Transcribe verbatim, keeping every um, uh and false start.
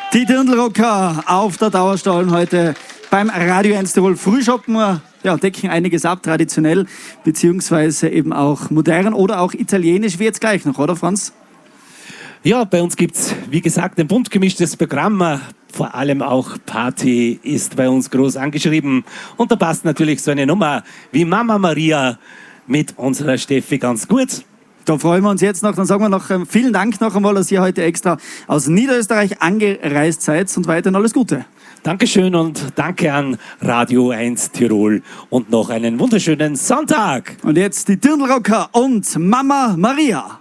Die Dirndlrocker auf der Dauerstollen heute beim Radio eins Tirol Frühschoppen. Ja, decken einiges ab, traditionell, beziehungsweise eben auch modern oder auch italienisch, wie jetzt gleich noch, oder Franz? Ja, bei uns gibt es, wie gesagt, ein bunt gemischtes Programm. Vor allem auch Party ist bei uns groß angeschrieben. Und da passt natürlich so eine Nummer wie Mama Maria mit unserer Steffi ganz gut. Da freuen wir uns jetzt noch. Dann sagen wir noch ähm, vielen Dank noch einmal, dass ihr heute extra aus Niederösterreich angereist seid und weiterhin alles Gute. Dankeschön und danke an Radio eins Tirol und noch einen wunderschönen Sonntag. Und jetzt die Dirndlrocker und Mama Maria.